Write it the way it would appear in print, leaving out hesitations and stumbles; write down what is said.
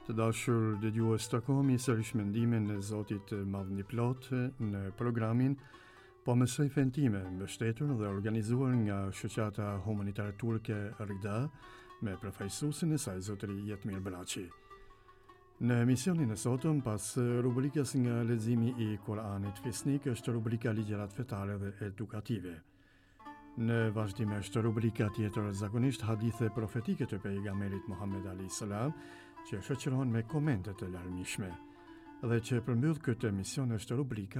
Të dashur dëgjues, takohemi sërish mendimin e Zotit Madhni Plot në programin Po mësoj fen time, mbështetur dhe organizuar nga shoqata humanitare turke Rida me përfaqësuesin e saj zotëri Jetmir Braçi. Në emisionin e sotëm, pas rubrikës nga leximi i Kuranit Fisnik, është rubrika ligjërat fetare dhe edukative. Në vazhdim është rubrika tjetër zakonisht hadithe profetike të pejgamberit Muhammed alayhis salam, që shoqërohen me komente të larmishme. Dhe që përmbyll këtë emision është rubrika